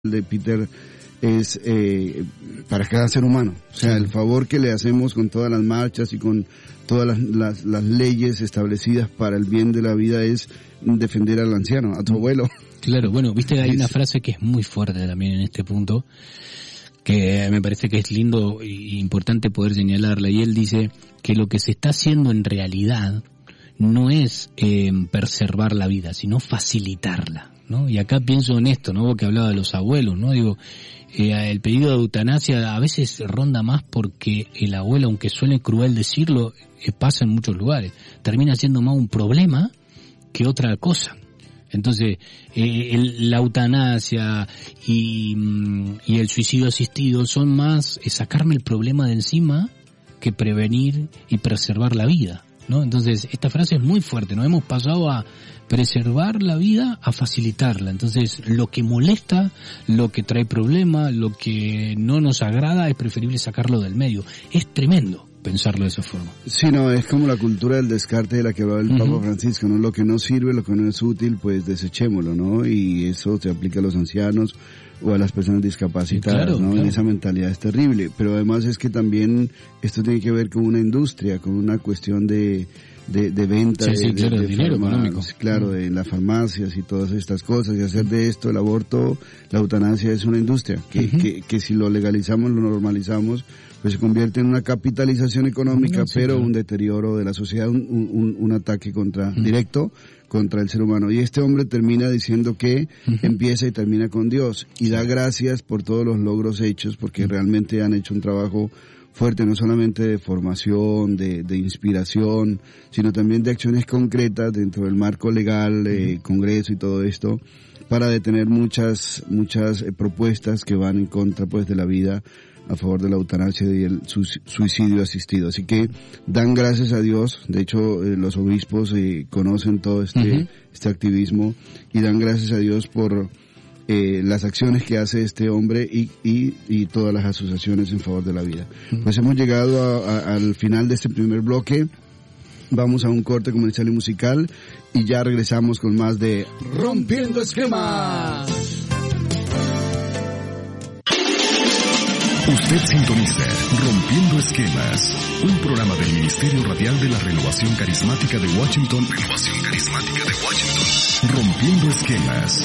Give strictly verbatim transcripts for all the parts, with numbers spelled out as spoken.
de Peter es eh, para cada ser humano, o sea, el favor que le hacemos con todas las marchas y con todas las, las, las leyes establecidas para el bien de la vida es defender al anciano, a tu abuelo. Claro, bueno, viste, hay una frase que es muy fuerte también en este punto, que me parece que es lindo e importante poder señalarla, y él dice que lo que se está haciendo en realidad no es eh, preservar la vida, sino facilitarla, ¿no? Y acá pienso en esto, ¿no? Vos que hablaba de los abuelos, ¿no? Digo, eh, el pedido de eutanasia a veces ronda más porque el abuelo, aunque suene cruel decirlo, eh, pasa en muchos lugares, termina siendo más un problema que otra cosa. Entonces, eh, el, la eutanasia y, y el suicidio asistido son más eh, sacarme el problema de encima que prevenir y preservar la vida, ¿no? Entonces, esta frase es muy fuerte, ¿no? Hemos pasado a preservar la vida a facilitarla. Entonces, lo que molesta, lo que trae problema, lo que no nos agrada, es preferible sacarlo del medio. Es tremendo pensarlo de esa forma. Sí, no, es como la cultura del descarte de la que hablaba el uh-huh. Papa Francisco, ¿no? Lo que no sirve, lo que no es útil, pues desechémoslo, ¿no? Y eso se aplica a los ancianos o a las personas discapacitadas, sí, claro, ¿no? Claro. En esa mentalidad es terrible. Pero además es que también esto tiene que ver con una industria, con una cuestión de de, de venta sí, sí, de, claro, de, de dinero económico. Claro, de las farmacias y todas estas cosas, y hacer de esto el aborto, la eutanasia es una industria que, uh-huh. que, que si lo legalizamos, lo normalizamos, pues se convierte en una capitalización económica, no, sí, pero claro. un deterioro de la sociedad, un, un, un ataque contra uh-huh. directo contra el ser humano. Y este hombre termina diciendo que uh-huh. empieza y termina con Dios, y da gracias por todos los logros hechos, porque uh-huh. realmente han hecho un trabajo fuerte, no solamente de formación, de, de inspiración, sino también de acciones concretas dentro del marco legal, eh, uh-huh. Congreso y todo esto, para detener muchas muchas eh, propuestas que van en contra, pues, de la vida, a favor de la eutanasia y el suicidio asistido. Así que dan gracias a Dios. De hecho, eh, los obispos eh, conocen todo este uh-huh. este activismo, y dan gracias a Dios por Eh, las acciones que hace este hombre y, y, y todas las asociaciones en favor de la vida. Pues hemos llegado a, a, al final de este primer bloque. Vamos a un corte comercial y musical y ya regresamos con más de Rompiendo Esquemas. Usted sintoniza Rompiendo Esquemas, un programa del Ministerio Radial de la Renovación Carismática de Washington. Renovación Carismática de Washington. Rompiendo Esquemas.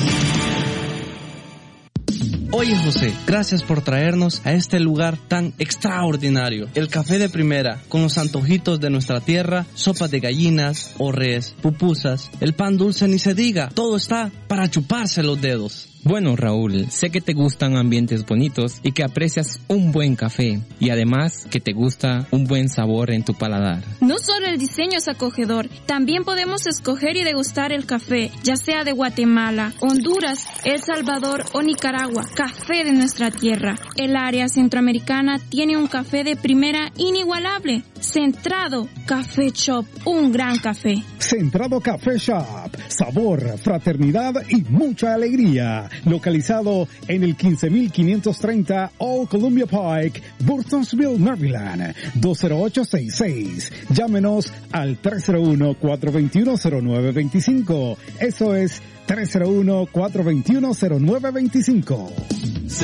Oye, José, gracias por traernos a este lugar tan extraordinario. El café de primera, con los antojitos de nuestra tierra, sopas de gallinas, orres, pupusas, el pan dulce ni se diga, todo está para chuparse los dedos. Bueno, Raúl, sé que te gustan ambientes bonitos y que aprecias un buen café, y además que te gusta un buen sabor en tu paladar. No solo el diseño es acogedor, también podemos escoger y degustar el café, ya sea de Guatemala, Honduras, El Salvador o Nicaragua, café de nuestra tierra. El área centroamericana tiene un café de primera inigualable. Centrado Café Shop, un gran café. Centrado Café Shop, sabor, fraternidad y mucha alegría. Localizado en el quince mil quinientos treinta Old Columbia Pike, Burtonsville, Maryland, dos cero ocho seis seis. Llámenos al tres cero uno, cuatro dos uno, cero nueve dos cinco. Eso es tres cero uno, cuatro dos uno, cero nueve dos cinco.